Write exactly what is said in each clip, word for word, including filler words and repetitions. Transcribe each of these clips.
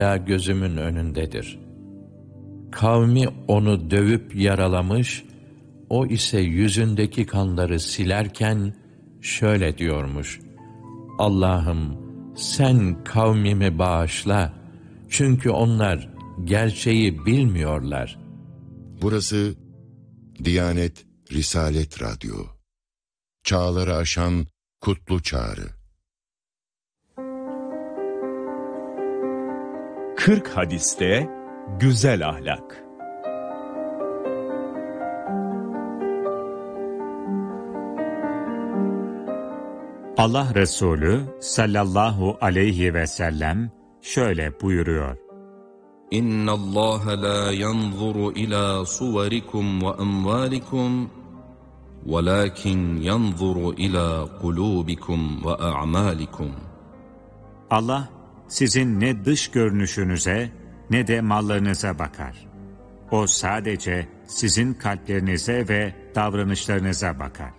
gözümün önündedir. Kavmi onu dövüp yaralamış, o ise yüzündeki kanları silerken şöyle diyormuş: Allah'ım sen kavmimi bağışla, çünkü onlar gerçeği bilmiyorlar. Burası Diyanet Risalet Radyo. Çağları aşan kutlu çağrı. kırk hadiste güzel ahlak. Allah Resulü sallallahu aleyhi ve sellem şöyle buyuruyor: İnna Allah la yanzuru ila suverikum ve amwalikum, velakin yanzuru ila kulubikum ve a'malikum. Allah sizin ne dış görünüşünüze ne de mallarınıza bakar. O sadece sizin kalplerinize ve davranışlarınıza bakar.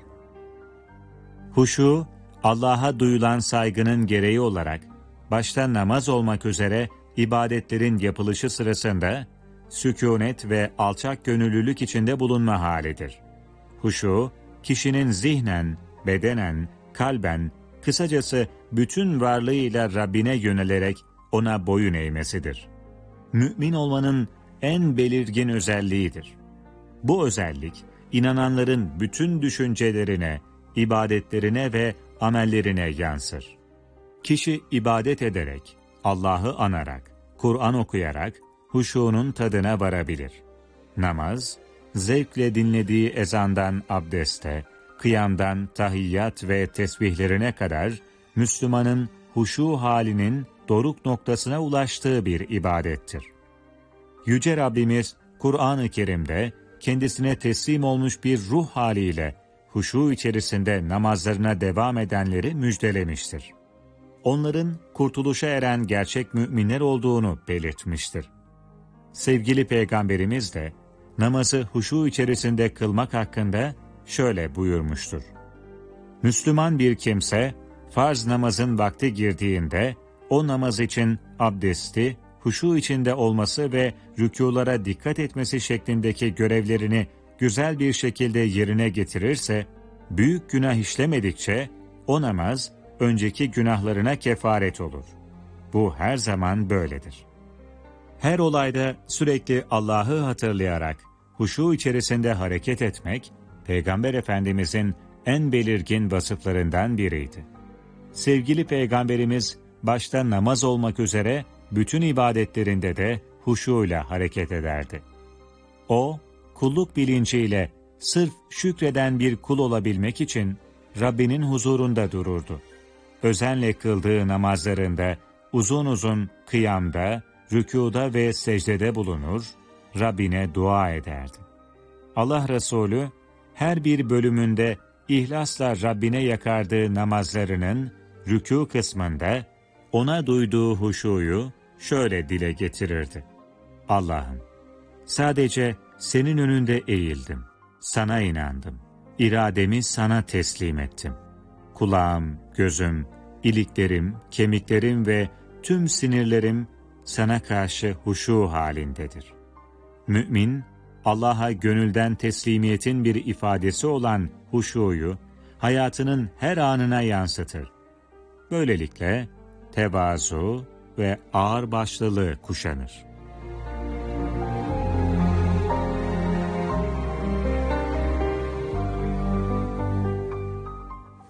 Huşu, Allah'a duyulan saygının gereği olarak başta namaz olmak üzere ibadetlerin yapılışı sırasında sükûnet ve alçak gönüllülük içinde bulunma halidir. Huşu, kişinin zihnen, bedenen, kalben, kısacası bütün varlığıyla Rabbine yönelerek ona boyun eğmesidir. Mümin olmanın en belirgin özelliğidir. Bu özellik, inananların bütün düşüncelerine, ibadetlerine ve amellerine yansır. Kişi ibadet ederek, Allah'ı anarak, Kur'an okuyarak huşunun tadına varabilir. Namaz, zevkle dinlediği ezandan abdeste, kıyamdan tahiyyat ve tesbihlerine kadar Müslümanın huşu halinin doruk noktasına ulaştığı bir ibadettir. Yüce Rabbimiz Kur'an-ı Kerim'de kendisine teslim olmuş bir ruh haliyle huşu içerisinde namazlarına devam edenleri müjdelemiştir. Onların kurtuluşa eren gerçek müminler olduğunu belirtmiştir. Sevgili Peygamberimiz de namazı huşu içerisinde kılmak hakkında şöyle buyurmuştur: Müslüman bir kimse farz namazın vakti girdiğinde o namaz için abdesti, huşu içinde olması ve rükûlara dikkat etmesi şeklindeki görevlerini güzel bir şekilde yerine getirirse, büyük günah işlemedikçe o namaz önceki günahlarına kefaret olur. Bu her zaman böyledir. Her olayda sürekli Allah'ı hatırlayarak huşu içerisinde hareket etmek, Peygamber Efendimizin en belirgin vasıflarından biriydi. Sevgili Peygamberimiz başta namaz olmak üzere bütün ibadetlerinde de huşuyla hareket ederdi. O, kulluk bilinciyle sırf şükreden bir kul olabilmek için Rabbinin huzurunda dururdu. Özenle kıldığı namazlarında uzun uzun kıyamda, rükûda ve secdede bulunur, Rabbine dua ederdi. Allah Resulü her bir bölümünde ihlasla Rabbine yakardığı namazlarının rükû kısmında ona duyduğu huşuyu şöyle dile getirirdi: Allah'ım, sadece senin önünde eğildim, sana inandım, irademi sana teslim ettim. Kulağım, gözüm, iliklerim, kemiklerim ve tüm sinirlerim sana karşı huşu halindedir. Mümin, Allah'a gönülden teslimiyetin bir ifadesi olan huşuyu hayatının her anına yansıtır. Böylelikle tevazu ve ağırbaşlılığı kuşanır.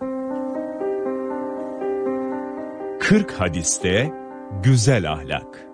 kırk hadiste güzel ahlak.